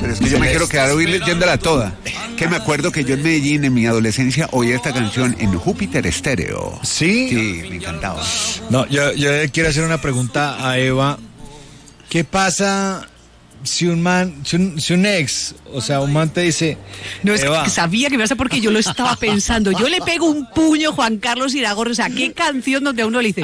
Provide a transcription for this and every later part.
Pero es que yo me quiero quedar oyéndola toda. Que me acuerdo que yo en Medellín, en mi adolescencia, oía esta canción en Júpiter Estéreo. ¿Sí? Sí, me encantaba. No, yo quiero hacer una pregunta a Eva. ¿Qué pasa si un ex, o sea, un man te dice... No, es que sabía que me iba a hacer porque yo lo estaba pensando. Yo le pego un puño, Juan Carlos Iragorri. O sea, ¿qué canción donde a uno le dice...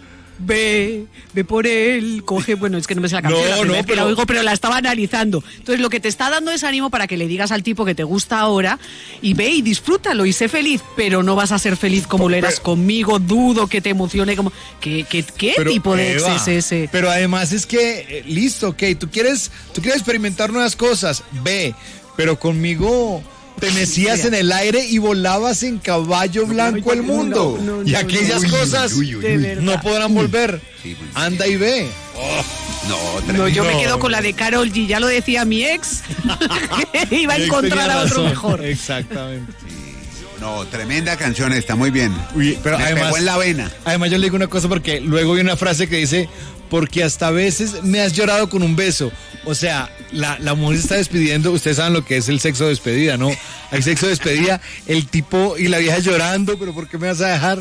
Ve por él, coge, bueno, es que no me sé la canción, pero la oigo, pero la estaba analizando. Entonces lo que te está dando es ánimo para que le digas al tipo que te gusta ahora y ve y disfrútalo y sé feliz, pero no vas a ser feliz como lo eras conmigo, dudo que te emocione como... ¿Qué tipo de ex es ese? Pero además es que, listo, ok, tú quieres experimentar nuevas cosas, ve, pero conmigo... te mecías en el aire y volabas en caballo blanco el mundo. Y aquellas cosas no podrán volver. Sí, anda y ve. No, yo me quedo con la de Karol G. Ya lo decía mi ex. Iba a encontrar a otro mejor. Exactamente. No, tremenda canción, está muy bien. Pero me además, pegó en la vena. Además yo le digo una cosa porque luego hay una frase que dice, porque hasta a veces me has llorado con un beso. O sea, la mujer se está despidiendo, ustedes saben lo que es el sexo de despedida, ¿no? Hay sexo de despedida, el tipo y la vieja llorando, pero ¿por qué me vas a dejar?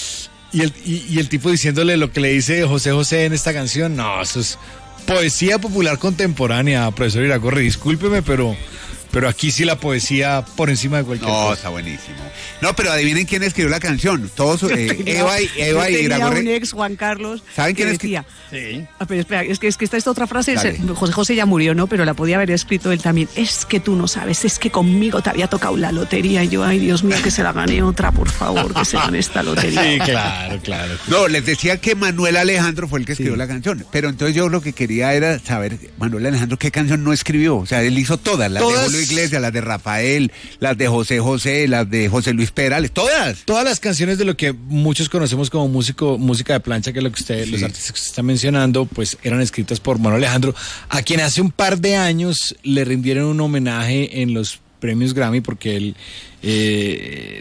Y el tipo diciéndole lo que le dice José José en esta canción. No, eso es poesía popular contemporánea, profesor Iragorri, discúlpeme, pero aquí sí la poesía por encima de cualquier cosa. No, está buenísimo. No, pero adivinen quién escribió la canción. Todos, Eva y Iragorri. Un ex, Juan Carlos. ¿Saben quién decía? Sí. Pero espera, es que esta otra frase, José José ya murió, ¿no? Pero la podía haber escrito él también. Es que tú no sabes, es que conmigo te había tocado la lotería. Y yo, ay, Dios mío, que se la gane otra, por favor, que se gane esta lotería. Sí, claro. No, les decía que Manuel Alejandro fue el que escribió la canción. Pero entonces yo lo que quería era saber, Manuel Alejandro, ¿qué canción no escribió? O sea, él hizo todas, las de Julio Iglesias, las de Rafael, las de José José, las de José Luis Perales, todas. Todas las canciones de lo que muchos conocemos como música de plancha, que es lo que los artistas que usted está mencionando, pues eran escritas por Manuel Alejandro, a quien hace un par de años le rindieron un homenaje en los premios Grammy, porque él,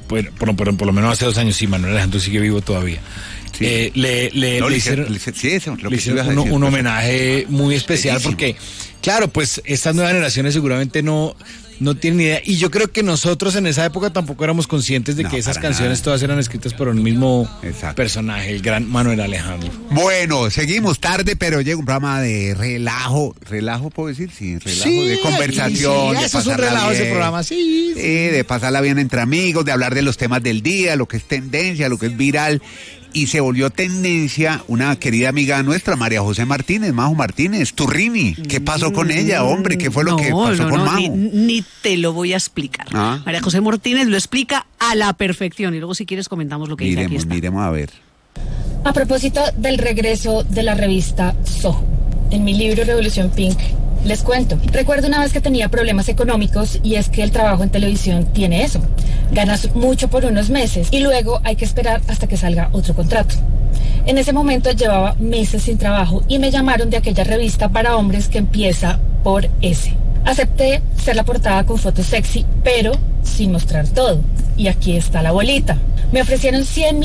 por lo menos hace 2 años, sí, Manuel Alejandro sigue vivo todavía. Sí. Le hicieron un homenaje muy especial porque, claro, pues estas nuevas generaciones seguramente no tienen ni idea. Y yo creo que nosotros en esa época tampoco éramos conscientes de que esas canciones todas eran escritas por el mismo personaje, el gran Manuel Alejandro. Bueno, seguimos tarde, pero llega un programa de relajo, ¿puedo decir? Sí, relajo, de conversación. Sí, eso es un relajo bien, ese programa, sí. De pasarla bien entre amigos, de hablar de los temas del día, lo que es tendencia, lo que es viral. Y se volvió tendencia una querida amiga nuestra, María José Martínez, Majo Martínez, Turrini. ¿Qué pasó con ella, hombre? ¿Qué fue lo que pasó con Majo? Ni te lo voy a explicar. María José Martínez lo explica a la perfección. Y luego, si quieres, comentamos lo que dice aquí. Miremos a ver. A propósito del regreso de la revista Soho, en mi libro Revolución Pink, les cuento. Recuerdo una vez que tenía problemas económicos y es que el trabajo en televisión tiene eso. Ganas mucho por unos meses y luego hay que esperar hasta que salga otro contrato. En ese momento llevaba meses sin trabajo y me llamaron de aquella revista para hombres que empieza por S. Acepté ser la portada con fotos sexy, pero sin mostrar todo. Y aquí está la bolita. Me ofrecieron 100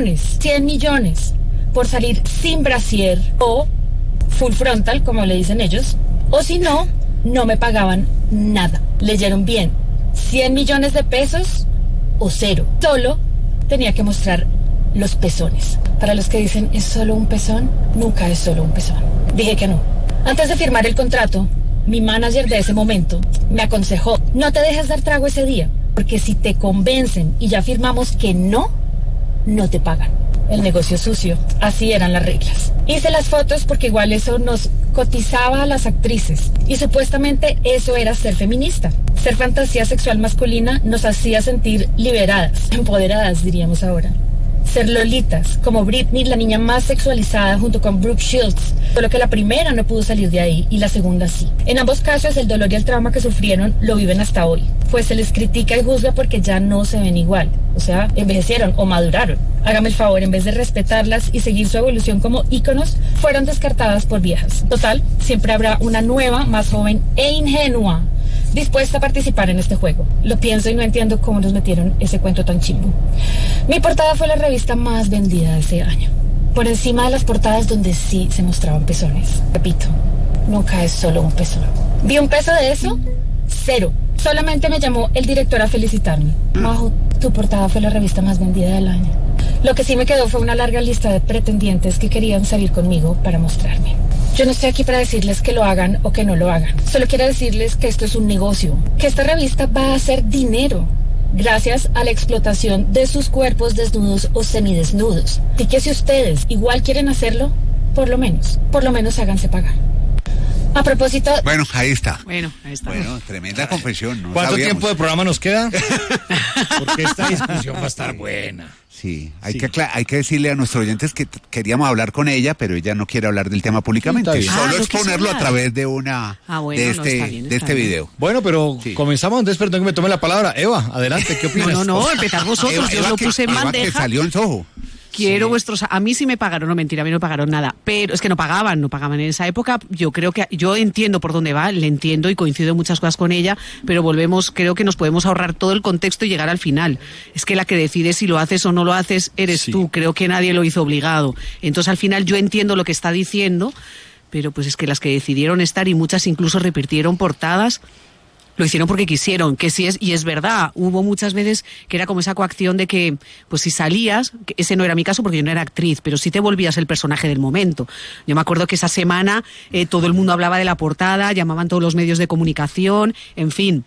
millones por salir sin brasier o full frontal, como le dicen ellos. O si no, no me pagaban nada. Leyeron bien, 100 millones de pesos o 0. Solo tenía que mostrar los pezones. Para los que dicen, ¿es solo un pezón? Nunca es solo un pezón. Dije que no. Antes de firmar el contrato, mi manager de ese momento me aconsejó, no te dejes dar trago ese día, porque si te convencen y ya firmamos que no te pagan. El negocio sucio, así eran las reglas. Hice las fotos porque igual eso nos cotizaba a las actrices y supuestamente eso era ser feminista. Ser fantasía sexual masculina nos hacía sentir liberadas, empoderadas diríamos ahora. Ser lolitas, como Britney, la niña más sexualizada junto con Brooke Shields, solo que la primera no pudo salir de ahí y la segunda sí. En ambos casos el dolor y el trauma que sufrieron lo viven hasta hoy, pues se les critica y juzga porque ya no se ven igual, o sea, envejecieron o maduraron. Hágame el favor, en vez de respetarlas y seguir su evolución como íconos, fueron descartadas por viejas. Total, siempre habrá una nueva, más joven e ingenua, dispuesta a participar en este juego. Lo pienso y no entiendo cómo nos metieron ese cuento tan chimbo. Mi portada fue la revista más vendida de ese año, por encima de las portadas donde sí se mostraban pezones. Repito, nunca es solo un pezón. Vi un peso de eso, 0. Solamente me llamó el director a felicitarme. Majo, tu portada fue la revista más vendida del año. Lo que sí me quedó fue una larga lista de pretendientes que querían salir conmigo para mostrarme. Yo no estoy aquí para decirles que lo hagan o que no lo hagan. Solo quiero decirles que esto es un negocio, que esta revista va a hacer dinero gracias a la explotación de sus cuerpos desnudos o semidesnudos. Y que si ustedes igual quieren hacerlo, por lo menos háganse pagar. A propósito... Bueno, ahí está. Bueno, Tremenda confesión. No ¿Cuánto sabíamos. tiempo de programa nos queda? Porque esta discusión va a estar buena. Sí, hay que decirle a nuestros oyentes que queríamos hablar con ella, pero ella no quiere hablar del tema públicamente. Sí, está bien. Solo no exponerlo a través de de este video. Bueno, pero comenzamos, entonces perdón que me tome la palabra. Eva, adelante, ¿qué opinas? No, empezar vosotros, yo lo puse en bandeja. Que salió en Soho. Quiero vuestros... A mí sí me pagaron, no mentira, a mí no pagaron nada. Pero es que no pagaban en esa época. Yo creo que... Yo entiendo por dónde va, le entiendo y coincido en muchas cosas con ella, pero creo que nos podemos ahorrar todo el contexto y llegar al final. Es que la que decide si lo haces o no lo haces eres tú. Creo que nadie lo hizo obligado. Entonces al final yo entiendo lo que está diciendo, pero pues es que las que decidieron estar y muchas incluso repitieron portadas... Lo hicieron porque quisieron, que sí es, y es verdad, hubo muchas veces que era como esa coacción de que, pues si salías, que ese no era mi caso porque yo no era actriz, pero sí te volvías el personaje del momento. Yo me acuerdo que esa semana todo el mundo hablaba de la portada, llamaban todos los medios de comunicación, en fin.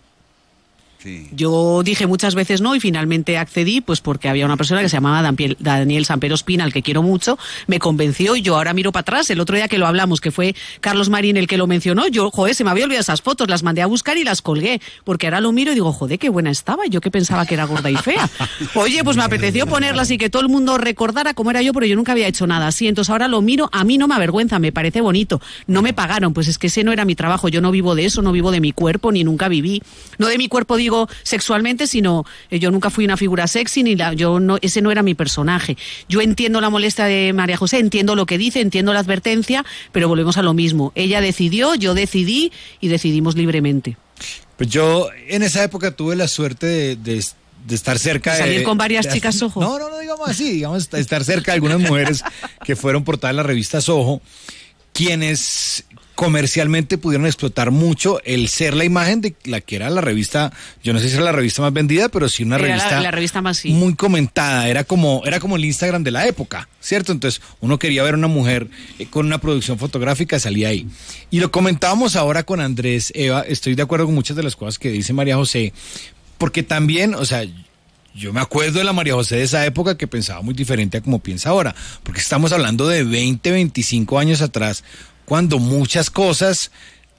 Sí. Yo dije muchas veces no y finalmente accedí, pues porque había una persona que se llamaba Daniel Sampero Espina, al que quiero mucho, me convenció y yo ahora miro para atrás. El otro día que lo hablamos, que fue Carlos Marín el que lo mencionó, yo, se me había olvidado esas fotos, las mandé a buscar y las colgué, porque ahora lo miro y digo, qué buena estaba, yo que pensaba que era gorda y fea. Oye, pues me apeteció ponerlas y que todo el mundo recordara cómo era yo, pero yo nunca había hecho nada así, entonces ahora lo miro, a mí no me avergüenza, me parece bonito. No me pagaron, pues es que ese no era mi trabajo, yo no vivo de eso, no vivo de mi cuerpo, ni nunca viví. No de mi cuerpo digo sexualmente, sino yo nunca fui una figura sexy, ese no era mi personaje. Yo entiendo la molestia de María José, entiendo lo que dice, entiendo la advertencia, pero volvemos a lo mismo. Ella decidió, yo decidí y decidimos libremente. Pues yo en esa época tuve la suerte de estar cerca de... ¿Salir con varias chicas Soho? No, digamos así, digamos estar cerca de algunas mujeres que fueron portadas de la revista Soho, quienes comercialmente pudieron explotar mucho el ser la imagen de la que era la revista, yo no sé si era la revista más vendida, pero sí una revista, la revista más, sí, muy comentada, era como el Instagram de la época, ¿cierto? Entonces uno quería ver una mujer con una producción fotográfica, salía ahí. Y lo comentábamos ahora con Andrés, Eva, estoy de acuerdo con muchas de las cosas que dice María José, porque también, o sea, yo me acuerdo de la María José de esa época que pensaba muy diferente a como piensa ahora, porque estamos hablando de 20, 25 años atrás, cuando muchas cosas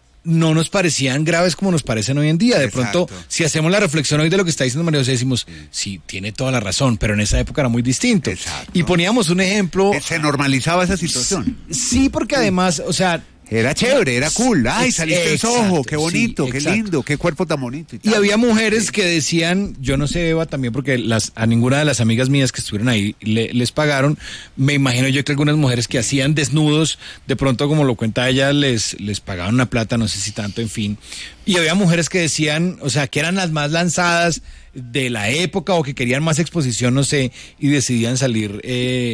no nos parecían graves como nos parecen hoy en día. De pronto, si hacemos la reflexión hoy de lo que está diciendo María José, decimos, sí, tiene toda la razón, pero en esa época era muy distinto. Exacto. Y poníamos un ejemplo... Se normalizaba esa situación. Sí, porque además, o sea... Era chévere, era cool. Ay, saliste en Soho, qué bonito, qué lindo, qué cuerpo tan bonito. Y había mujeres que decían, yo no sé, Eva, también porque a ninguna de las amigas mías que estuvieron ahí les pagaron. Me imagino yo que algunas mujeres que hacían desnudos, de pronto, como lo cuenta ella, les pagaban una plata, no sé si tanto, en fin. Y había mujeres que decían, o sea, que eran las más lanzadas de la época o que querían más exposición, no sé, y decidían salir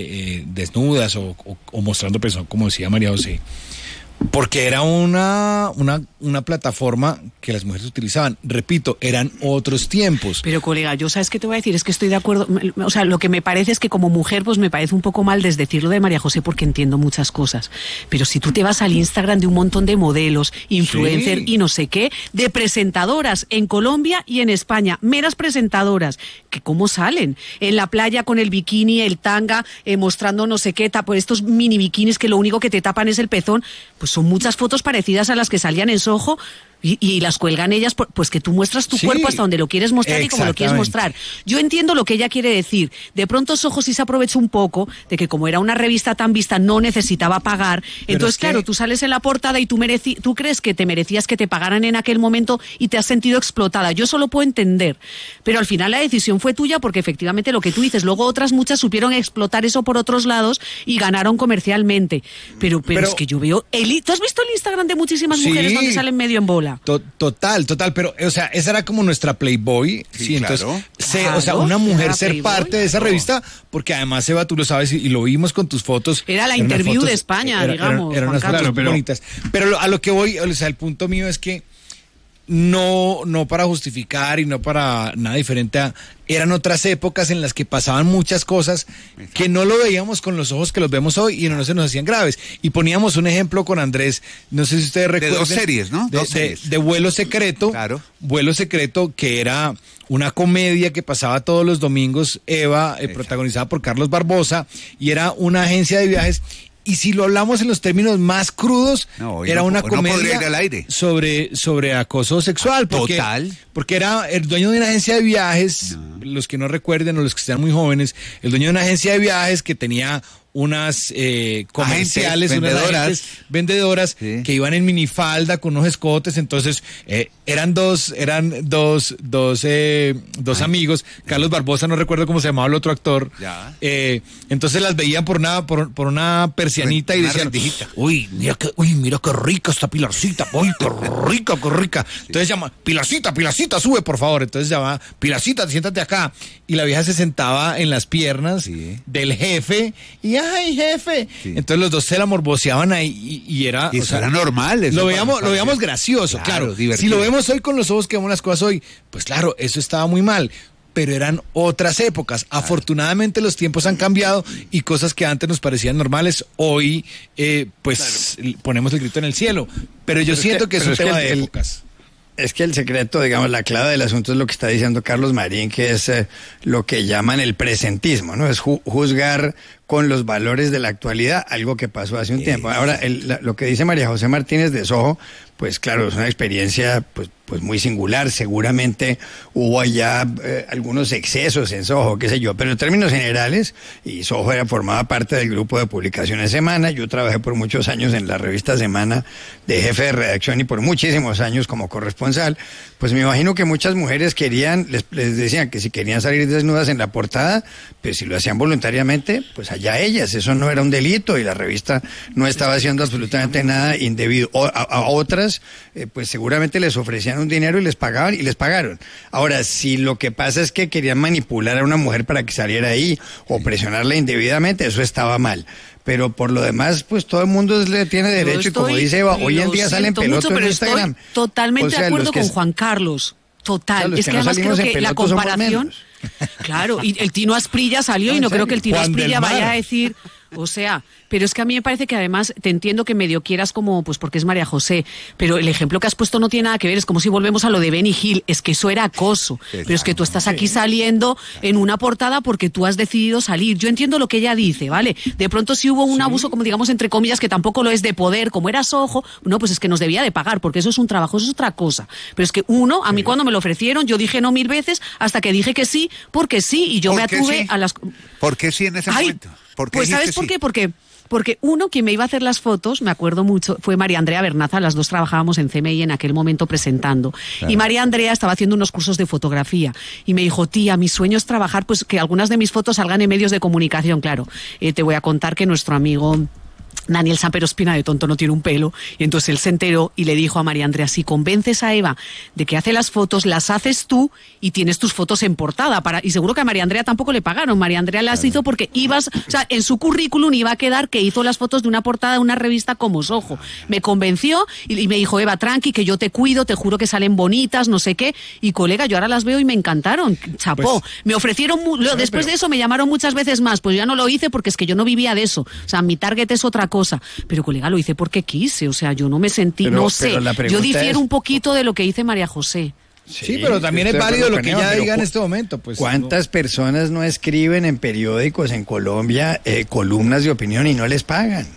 desnudas o mostrando peso, como decía María José. Porque era una plataforma que las mujeres utilizaban. Repito, eran otros tiempos. Pero, colega, yo ¿sabes qué te voy a decir? Es que estoy de acuerdo. O sea, lo que me parece es que como mujer, pues me parece un poco mal desdecirlo de María José porque entiendo muchas cosas. Pero si tú te vas al Instagram de un montón de modelos, influencer y no sé qué, de presentadoras en Colombia y en España, meras presentadoras, que cómo salen en la playa con el bikini, el tanga, mostrando no sé qué, por estos mini bikinis que lo único que te tapan es el pezón, pues son muchas fotos parecidas a las que salían en Soho. Y las cuelgan ellas, pues que tú muestras tu cuerpo hasta donde lo quieres mostrar y como lo quieres mostrar. Yo entiendo lo que ella quiere decir. De pronto Soho sí se aprovechó un poco de que como era una revista tan vista no necesitaba pagar. Entonces, claro, tú sales en la portada y tú crees que te merecías que te pagaran en aquel momento y te has sentido explotada. Yo eso lo puedo entender. Pero al final la decisión fue tuya porque efectivamente lo que tú dices, luego otras muchas supieron explotar eso por otros lados y ganaron comercialmente. Pero es que yo veo... ¿Tú has visto el Instagram de muchísimas mujeres donde salen medio en bola? sola. Total, pero, o sea, esa era como nuestra Playboy. Sí, claro. Entonces, o sea, una mujer ser Playboy, parte de esa revista, porque además, Eva, tú lo sabes y lo vimos con tus fotos. Era la interview de España, digamos. Eran unas fotos muy bonitas. Pero a lo que voy, o sea, el punto mío es que no para justificar y no para nada diferente eran otras épocas en las que pasaban muchas cosas que no lo veíamos con los ojos que los vemos hoy y no se nos hacían graves. Y poníamos un ejemplo con Andrés, no sé si ustedes recuerdan. De dos series, ¿no? De Vuelo Secreto. Claro. Vuelo Secreto, que era una comedia que pasaba todos los domingos, Eva, protagonizada por Carlos Barbosa, y era una agencia de viajes. Y si lo hablamos en los términos más crudos, era una comedia sobre acoso sexual. Total. Porque era el dueño de una agencia de viajes, los que no recuerden o los que sean muy jóvenes, el dueño de una agencia de viajes que tenía unas comerciales, unas vendedoras sí, que iban en minifalda con unos escotes. Entonces eran dos amigos. Carlos Barbosa, no recuerdo cómo se llamaba el otro actor. Entonces las veían por una persianita y decían, uy, mira qué rica esta Pilarcita, uy, qué rica. Entonces llama, Pilarcita, sube por favor. Entonces llama, Pilarcita, siéntate acá. Y la vieja se sentaba en las piernas del jefe y ¡ay, jefe! Sí. Entonces los dos se la morboseaban ahí y era... Y eso era normal. Eso lo veíamos gracioso, claro. Divertido. Si lo vemos hoy con los ojos que vemos las cosas hoy, pues claro, eso estaba muy mal. Pero eran otras épocas. Claro. Afortunadamente los tiempos han cambiado y cosas que antes nos parecían normales, hoy ponemos el grito en el cielo. Pero yo siento que es un tema de épocas. Es que el secreto, digamos, la clave del asunto es lo que está diciendo Carlos Marín, que es lo que llaman el presentismo, ¿no? Es juzgar con los valores de la actualidad algo que pasó hace un tiempo. Ahora, lo que dice María José Martínez de Soho, pues claro, es una experiencia pues muy singular. Seguramente hubo allá algunos excesos en Soho, qué sé yo, pero en términos generales, y Soho formaba parte del grupo de publicaciones Semana. Yo trabajé por muchos años en la revista Semana de jefe de redacción y por muchísimos años como corresponsal. Pues me imagino que muchas mujeres les decían que si querían salir desnudas en la portada, pues si lo hacían voluntariamente, pues allá ellas, eso no era un delito y la revista no estaba haciendo absolutamente nada indebido. A otras, pues seguramente les ofrecían un dinero y les pagaron. Ahora, si lo que pasa es que querían manipular a una mujer para que saliera ahí o presionarla indebidamente, eso estaba mal. Pero por lo demás, pues todo el mundo tiene derecho y como dice Eva, hoy en día salen pelotos en Instagram. Estoy totalmente de acuerdo con Juan Carlos. Total, es que además creo que la comparación... Claro, y el Tino Asprilla salió y no creo que el Tino Asprilla vaya a decir... O sea, pero es que a mí me parece que además te entiendo que medio quieras como, pues porque es María José, pero el ejemplo que has puesto no tiene nada que ver, es como si volvemos a lo de Benny Hill, es que eso era acoso, pero es que tú estás aquí saliendo en una portada porque tú has decidido salir. Yo entiendo lo que ella dice, ¿vale? De pronto si hubo un abuso, como digamos entre comillas, que tampoco lo es de poder, como era Soho, no, pues es que nos debía de pagar, porque eso es un trabajo, eso es otra cosa. Pero es que a mí cuando me lo ofrecieron, yo dije no 1000 veces, hasta que dije que sí, porque sí, y yo me atuve a las... ¿Por qué sí en ese momento? Pues ¿sabes por qué? Porque quien me iba a hacer las fotos, me acuerdo mucho, fue María Andrea Bernaza, las dos trabajábamos en CMI en aquel momento presentando. Claro. Y María Andrea estaba haciendo unos cursos de fotografía y me dijo, tía, mi sueño es trabajar, pues que algunas de mis fotos salgan en medios de comunicación, claro. Te voy a contar que nuestro amigo Daniel Sampero Espina de tonto no tiene un pelo, y entonces él se enteró y le dijo a María Andrea, si convences a Eva de que hace las fotos, las haces tú y tienes tus fotos en portada, y seguro que a María Andrea tampoco le pagaron, María Andrea las hizo porque en su currículum iba a quedar que hizo las fotos de una portada de una revista como Soho. Me convenció y me dijo, Eva, tranqui, que yo te cuido, te juro que salen bonitas, no sé qué, y colega, yo ahora las veo y me encantaron, chapó. Pues, me ofrecieron, después de eso me llamaron muchas veces más, pues ya no lo hice porque es que yo no vivía de eso, o sea, mi target es otra cosa, pero colega, lo hice porque quise, o sea, yo no me sentí, no sé, yo difiero un poquito de lo que dice María José. Sí, pero también es válido lo que ella diga en este momento. Pues, ¿cuántas personas no escriben en periódicos en Colombia columnas de opinión y no les pagan?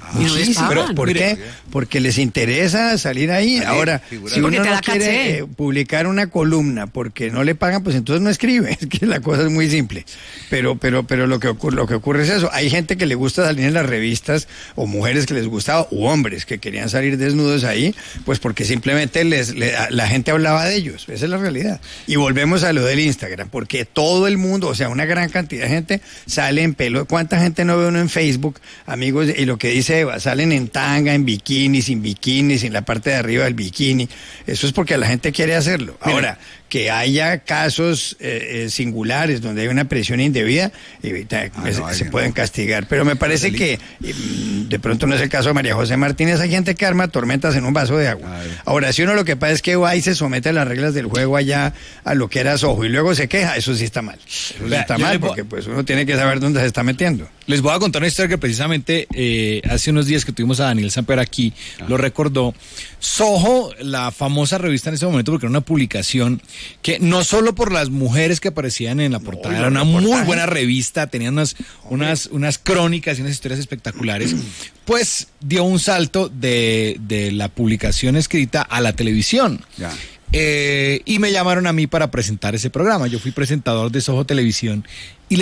Pero ¿por qué? Porque les interesa salir ahí. Ahora, si uno no quiere publicar una columna porque no le pagan, pues entonces no escribe. Es que la cosa es muy simple. Pero lo que ocurre es eso. Hay gente que le gusta salir en las revistas, o mujeres que les gustaba, u hombres que querían salir desnudos ahí, pues porque simplemente la gente hablaba de ellos. Esa es la realidad. Y volvemos a lo del Instagram, porque todo el mundo, o sea, una gran cantidad de gente sale en pelo. ¿Cuánta gente no ve uno en Facebook, amigos? Y lo que dice dice Eva, salen en tanga, en bikini, sin la parte de arriba del bikini. Eso es porque la gente quiere hacerlo. Ahora, que haya casos singulares donde hay una presión indebida, se pueden castigar. Pero me parece que de pronto no es el caso de María José Martínez. Hay gente que arma tormentas en un vaso de agua. Ahora, si uno lo que pasa es que va y se somete a las reglas del juego allá, a lo que era Soho, y luego se queja, eso sí está mal. Eso sí está mal, porque pues uno tiene que saber dónde se está metiendo. Les voy a contar una historia que precisamente hace unos días que tuvimos a Daniel Samper aquí, lo recordó. Soho, la famosa revista en ese momento, porque era una publicación que no solo por las mujeres que aparecían en la portada, era una muy buena revista, tenían unas crónicas y unas historias espectaculares, pues dio un salto de la publicación escrita a la televisión. Y me llamaron a mí para presentar ese programa. Yo fui presentador de Soho Televisión